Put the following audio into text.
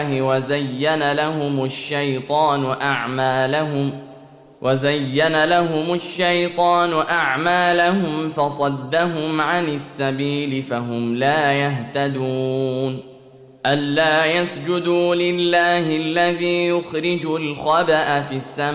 وزين لهم الشيطان أعمالهم فصدهم عن السبيل فهم لا يهتدون ألا يسجدوا لله الذي يخرج الخبأ في السماء